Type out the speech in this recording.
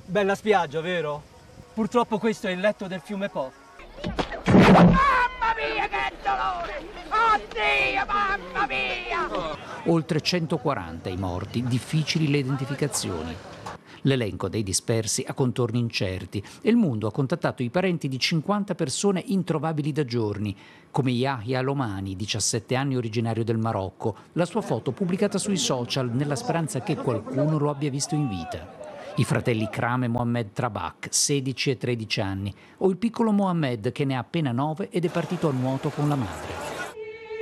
Bella spiaggia, vero? Purtroppo questo è il letto del fiume Po. Mamma mia, che dolore! Oddio, mamma mia! Oltre 140 i morti, difficili le identificazioni. L'elenco dei dispersi ha contorni incerti e il mondo ha contattato i parenti di 50 persone introvabili da giorni, come Yahya Lomani, 17 anni, originario del Marocco, la sua foto pubblicata sui social nella speranza che qualcuno lo abbia visto in vita. I fratelli Kram e Mohamed Trabak, 16 e 13 anni, o il piccolo Mohamed che ne ha appena 9 ed è partito a nuoto con la madre.